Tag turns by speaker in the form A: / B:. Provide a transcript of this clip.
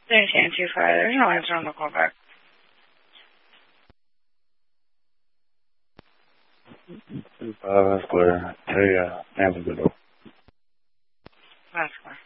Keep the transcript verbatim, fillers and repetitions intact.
A: There's N two five. There's no answer on the callback.
B: two five, that's clear. Hey, uh, answer the door.
A: That's clear.